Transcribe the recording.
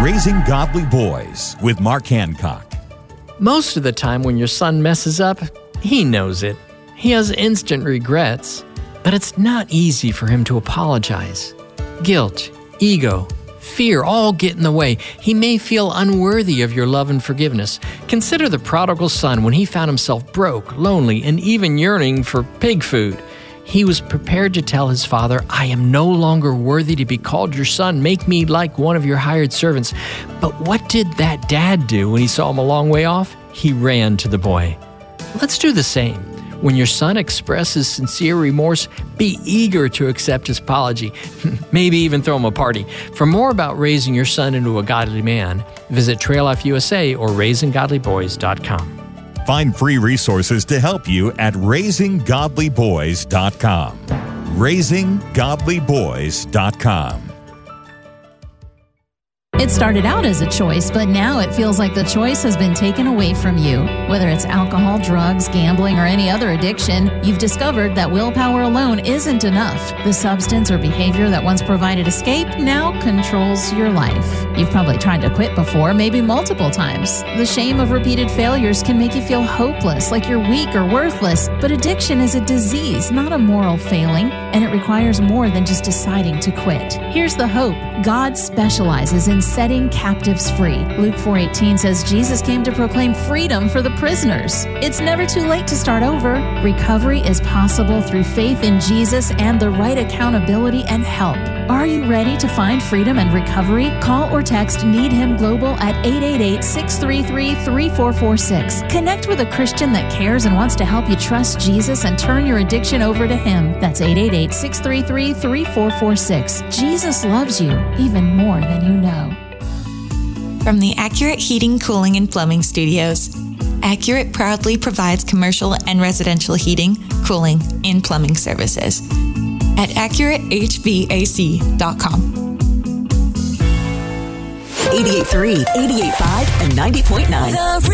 Raising Godly Boys with Mark Hancock. Most of the time when your son messes up, he knows it. He has instant regrets, but it's not easy for him to apologize. Guilt, ego, fear all get in the way. He may feel unworthy of your love and forgiveness. Consider the prodigal son when he found himself broke, lonely, and even yearning for pig food. He was prepared to tell his father, "I am no longer worthy to be called your son. Make me like one of your hired servants." But what did that dad do when he saw him a long way off? He ran to the boy. Let's do the same. When your son expresses sincere remorse, be eager to accept his apology. Maybe even throw him a party. For more about raising your son into a godly man, visit Trail Life USA or RaisingGodlyBoys.com. Find free resources to help you at RaisingGodlyBoys.com. RaisingGodlyBoys.com. It started out as a choice, but now it feels like the choice has been taken away from you. Whether it's alcohol, drugs, gambling, or any other addiction, you've discovered that willpower alone isn't enough. The substance or behavior that once provided escape now controls your life. You've probably tried to quit before, maybe multiple times. The shame of repeated failures can make you feel hopeless, like you're weak or worthless. But addiction is a disease, not a moral failing, and it requires more than just deciding to quit. Here's the hope. God specializes in setting captives free. Luke 4:18 says Jesus came to proclaim freedom for the prisoners. It's never too late to start over. Recovery is possible through faith in Jesus and the right accountability and help. Are you ready to find freedom and recovery? Call or text Need Him Global at 888-633-3446. Connect with a Christian that cares and wants to help you trust Jesus and turn your addiction over to Him. That's 888-633-3446. Jesus loves you even more than you know. From the Accurate Heating, Cooling, and Plumbing Studios, Accurate proudly provides commercial and residential heating, cooling, and plumbing services at AccurateHVAC.com. 88.3, 88.5, and 90.9.